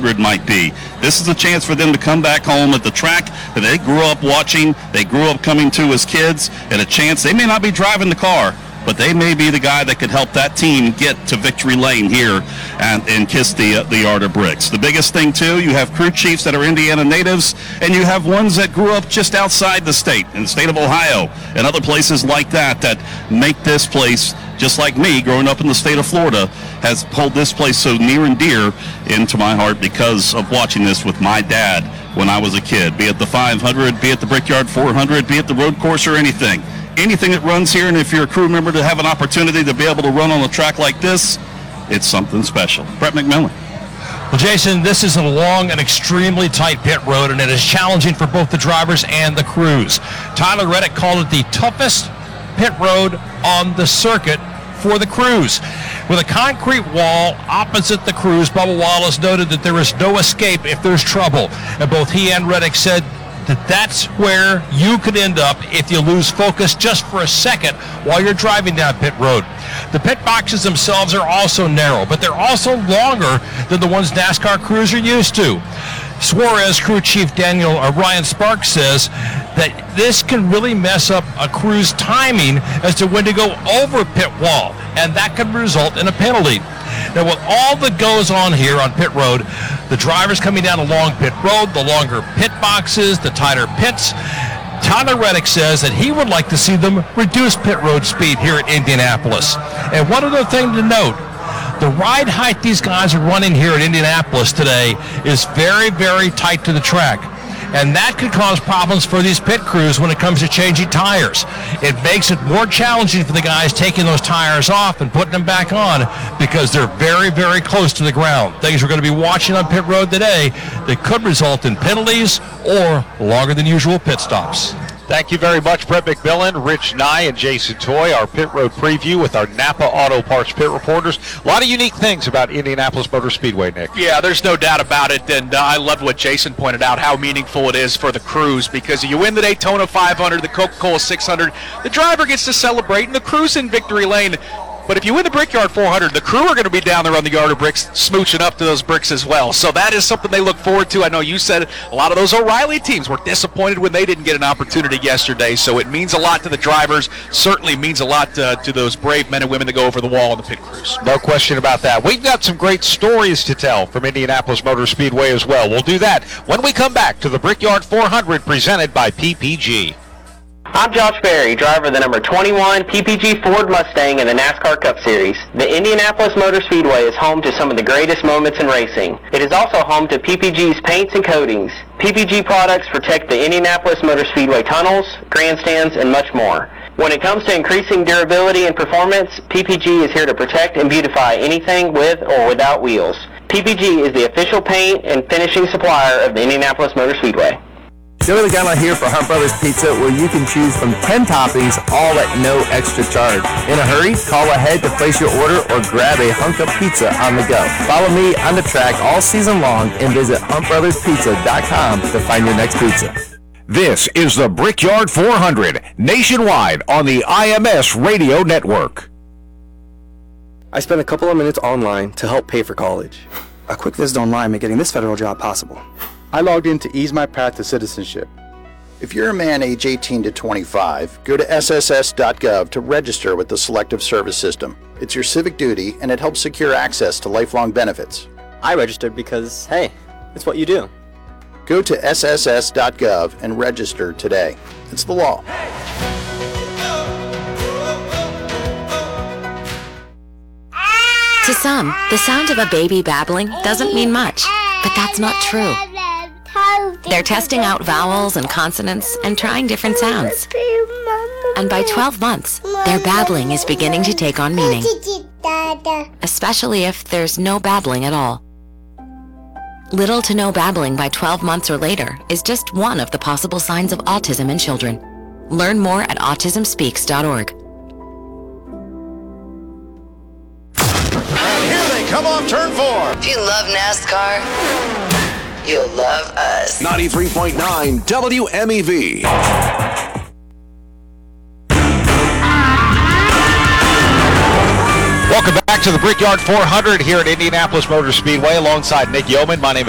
400 might be. This is a chance for them to come back home at the track that they grew up watching, they grew up coming to as kids, and a chance. They may not be driving the car, but they may be the guy that could help that team get to victory lane here and kiss the yard of bricks. The biggest thing, too, you have crew chiefs that are Indiana natives, and you have ones that grew up just outside the state, in the state of Ohio, and other places like that make this place, just like me, growing up in the state of Florida, has pulled this place so near and dear into my heart because of watching this with my dad when I was a kid, be it the 500, be it the Brickyard 400, be it the road course or anything. Anything that runs here, and if you're a crew member to have an opportunity to be able to run on a track like this, it's something special. Brett McMillan. Well, Jason, this is a long and extremely tight pit road, and it is challenging for both the drivers and the crews. Tyler Reddick called it the toughest pit road on the circuit for the crews. With a concrete wall opposite the crews, Bubba Wallace noted that there is no escape if there's trouble, and both he and Reddick said that's where you could end up if you lose focus just for a second while you're driving down pit road. The pit boxes themselves are also narrow, but they're also longer than the ones NASCAR crews are used to. Suarez crew chief Ryan Sparks says that this can really mess up a crew's timing as to when to go over pit wall, and that could result in a penalty. Now, with all that goes on here on pit road, the drivers coming down a long pit road, the longer pit boxes, the tighter pits, Tyler Reddick says that he would like to see them reduce pit road speed here at Indianapolis. And one other thing to note, the ride height these guys are running here at Indianapolis today is very, very tight to the track. And that could cause problems for these pit crews when it comes to changing tires. It makes it more challenging for the guys taking those tires off and putting them back on because they're very, very close to the ground. Things we're going to be watching on pit road today that could result in penalties or longer than usual pit stops. Thank you very much, Brett McMillan, Rich Nye, and Jason Toy. Our pit road preview with our Napa Auto Parts pit reporters. A lot of unique things about Indianapolis Motor Speedway, Nick. Yeah, there's no doubt about it, and I loved what Jason pointed out, how meaningful it is for the crews, because you win the Daytona 500, the Coca-Cola 600, the driver gets to celebrate, and the crew's in victory lane. But if you win the Brickyard 400, the crew are going to be down there on the yard of bricks, smooching up to those bricks as well. So that is something they look forward to. I know you said a lot of those O'Reilly teams were disappointed when they didn't get an opportunity yesterday. So it means a lot to the drivers, certainly means a lot to those brave men and women that go over the wall on the pit crews. No question about that. We've got some great stories to tell from Indianapolis Motor Speedway as well. We'll do that when we come back to the Brickyard 400 presented by PPG. I'm Josh Berry, driver of the number 21 PPG Ford Mustang in the NASCAR Cup Series. The Indianapolis Motor Speedway is home to some of the greatest moments in racing. It is also home to PPG's paints and coatings. PPG products protect the Indianapolis Motor Speedway tunnels, grandstands, and much more. When it comes to increasing durability and performance, PPG is here to protect and beautify anything with or without wheels. PPG is the official paint and finishing supplier of the Indianapolis Motor Speedway. Joey Logano here for Hunt Brothers Pizza, where you can choose from 10 toppings, all at no extra charge. In a hurry, call ahead to place your order or grab a hunk of pizza on the go. Follow me on the track all season long and visit huntbrotherspizza.com to find your next pizza. This is the Brickyard 400, nationwide on the IMS Radio Network. I spent a couple of minutes online to help pay for college. A quick visit online made getting this federal job possible. I logged in to ease my path to citizenship. If you're a man age 18 to 25, go to sss.gov to register with the Selective Service System. It's your civic duty, and it helps secure access to lifelong benefits. I registered because, hey, it's what you do. Go to sss.gov and register today. It's the law. To some, the sound of a baby babbling doesn't mean much, but that's not true. They're testing out vowels and consonants and trying different sounds. And by 12 months, their babbling is beginning to take on meaning, especially if there's no babbling at all. Little to no babbling by 12 months or later is just one of the possible signs of autism in children. Learn more at autismspeaks.org. And here they come on turn 4. If you love NASCAR, you'll love us. 93.9 WMEV. Welcome back to the Brickyard 400 here at Indianapolis Motor Speedway alongside Nick Yeoman. My name is